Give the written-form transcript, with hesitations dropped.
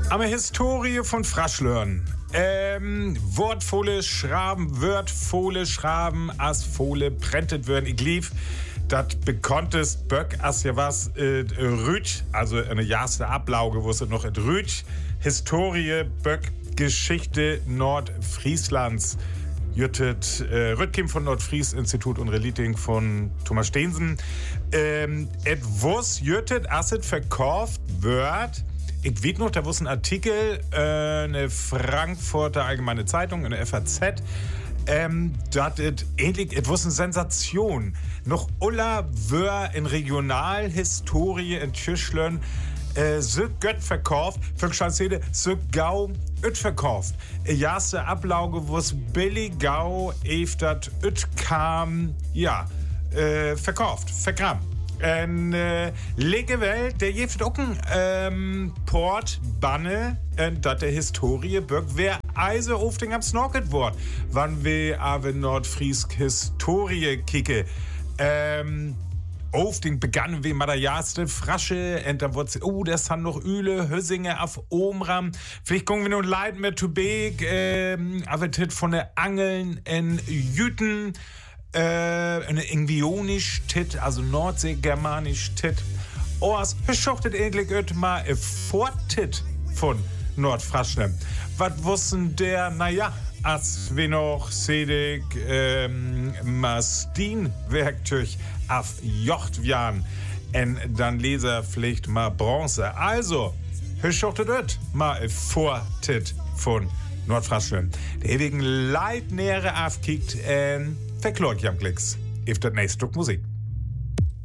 Am Historie von Fraschlörn. Wortvolle Schraben, as Fohle prentet würden. Ich lief, dat bekanntes Böck, as ja was, Rütsch, also eine jaste Ablauge, wo es noch et Rütsch, Historie, Böck, Geschichte Nordfrieslands. Jüttet Rüttkim von Nordfries-Institut und Reliting von Thomas Steensen. Et wuss jüttet, as et verkauft wird. Ich weiß noch, da war ein Artikel, eine Frankfurter Allgemeine Zeitung, eine FAZ, dat et ähnlich, et was eine Sensation. Noch Ulla wör in Regionalhistorie in Tschüschlön, so gött verkauft, für Schanzede, so gau üt verkauft. Jaste Ablauge, wo's billig gau, dat üt kam, ja, verkauft, vergraben. Lege Welt, der jeft ocken Port Banne, dat der Historie Böck wer Eise auf den am Snorket wort, wann wir aber Nordfriesk Historie kicke. Auf den begannen wir mit der jaste Frasche, und dann wird das han noch Üle, Hösinge auf Omram. Vielleicht kommen wir noch leid mit zu Beek, aber tit von der Angeln in Jüten. Eine Ingvionisch Tit, also Nordseegermanisch Tit. Ors beschochtet eigentlich mal Vortit von Nordfraschlem. Was wussten der, naja, als wir noch sedig Mastin-Werkzeug auf Jochtwian en dann Leserpflicht mal Bronze. Also, beschochtet mal Vortit von Nordfraschlem. Der ewigen Leitnähere aufkickt, verklort jam Klicks. If dat nächste Stück Musik.